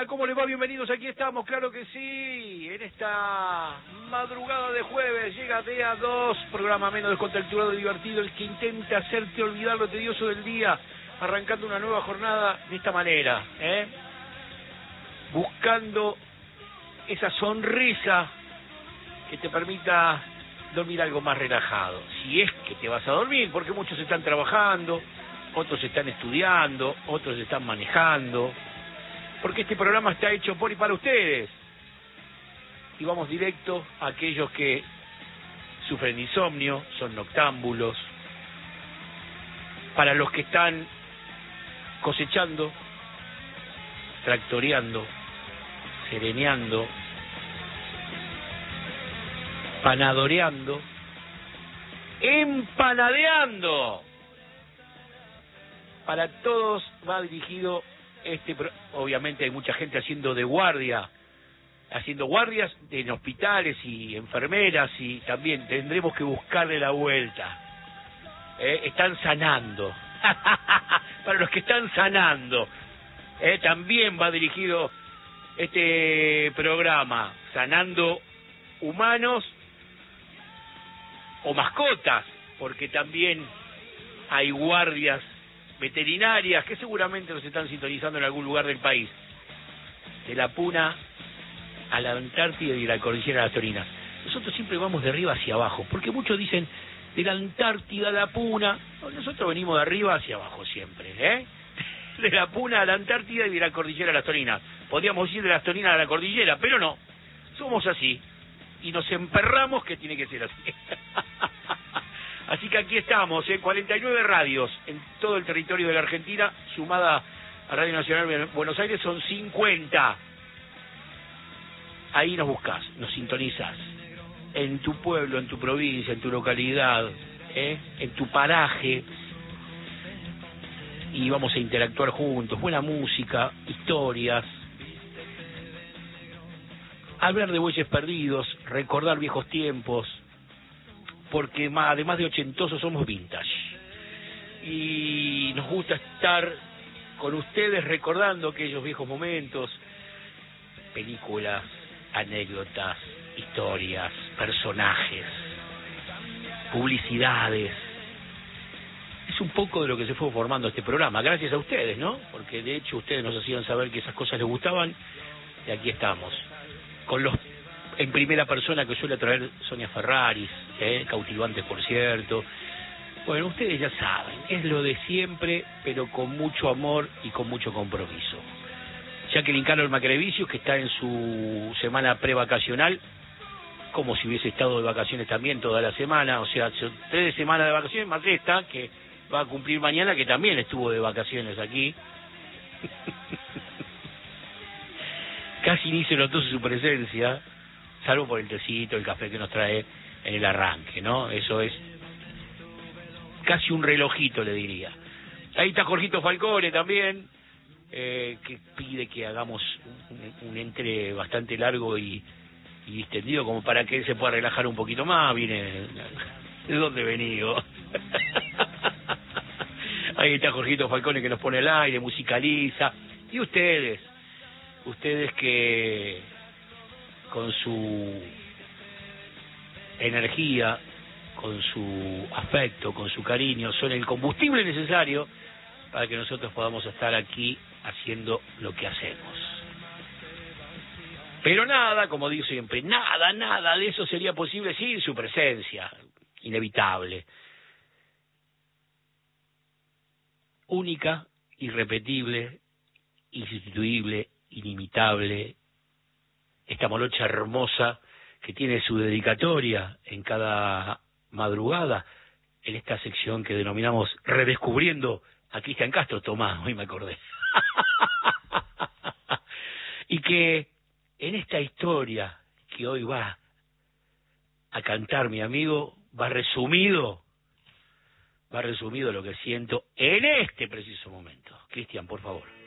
¿Cómo les va? Bienvenidos, aquí estamos, claro que sí. En esta madrugada de jueves llega Día 2, programa menos descontracturado y divertido, el que intenta hacerte olvidar lo tedioso del día, arrancando una nueva jornada de esta manera, buscando esa sonrisa que te permita dormir algo más relajado. Si es que te vas a dormir, porque muchos están trabajando, otros están estudiando, otros están manejando, porque este programa está hecho por y para ustedes. Y vamos directo a aquellos que sufren de insomnio, son noctámbulos, para los que están cosechando, tractoreando, sereneando, panadoreando, empanadeando. Para todos va dirigido obviamente hay mucha gente haciendo guardias en hospitales y enfermeras, y también tendremos que buscarle la vuelta. Están sanando. Para los que están sanando, también va dirigido este programa, sanando humanos o mascotas, porque también hay guardias veterinarias que seguramente nos están sintonizando en algún lugar del país, de la Puna a la Antártida y la cordillera de las Torinas. Nosotros siempre vamos de arriba hacia abajo, porque muchos dicen de la Antártida a la Puna. Nosotros venimos de arriba hacia abajo siempre, de la Puna a la Antártida y de la cordillera a las Torinas. Podríamos ir de las Torinas a la cordillera, pero no, somos así y nos emperramos que tiene que ser así. Así que aquí estamos, 49 radios en todo el territorio de la Argentina, sumada a Radio Nacional de Buenos Aires, son 50. Ahí nos buscas, nos sintonizas, en tu pueblo, en tu provincia, en tu localidad, en tu paraje, y vamos a interactuar juntos, buena música, historias, hablar de bueyes perdidos, recordar viejos tiempos, porque además de ochentosos somos vintage y nos gusta estar con ustedes recordando aquellos viejos momentos, películas, anécdotas, historias, personajes, publicidades. Es un poco de lo que se fue formando este programa, gracias a ustedes, ¿no? Porque de hecho ustedes nos hacían saber que esas cosas les gustaban, y aquí estamos con los en primera persona que suele traer Sonia Ferraris, cautivantes por cierto. Bueno, ustedes ya saben, es lo de siempre, pero con mucho amor y con mucho compromiso. Jacqueline Carol Macrevicius, que está en su semana prevacacional, como si hubiese estado de vacaciones también toda la semana, o sea, 3 semanas de vacaciones, más esta, que va a cumplir mañana, que también estuvo de vacaciones aquí. Casi ni se notó su presencia, salvo por el tecito, el café que nos trae en el arranque, ¿no? Eso es casi un relojito, le diría. Ahí está Jorgito Falcone también, que pide que hagamos un entre bastante largo y distendido, como para que él se pueda relajar un poquito más. Viene, ¿de dónde venido? Ahí está Jorgito Falcone, que nos pone al aire, musicaliza. Y ustedes que con su energía, con su afecto, con su cariño, son el combustible necesario para que nosotros podamos estar aquí haciendo lo que hacemos. Pero nada, como digo siempre, nada de eso sería posible sin su presencia, inevitable, única, irrepetible, insustituible, inimitable, esta morocha hermosa que tiene su dedicatoria en cada madrugada, en esta sección que denominamos Redescubriendo a Cristian Castro. Tomás, hoy me acordé. Y que en esta historia que hoy va a cantar mi amigo, va resumido lo que siento en este preciso momento. Cristian, por favor.